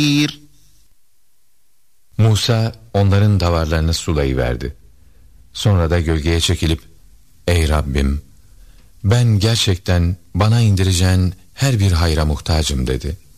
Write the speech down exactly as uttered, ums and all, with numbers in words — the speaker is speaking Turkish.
Musa onların davarlarını sulayıverdi. Sonra da gölgeye çekilip, ey Rabbim, ben gerçekten bana indireceğin her bir hayra muhtacım dedi.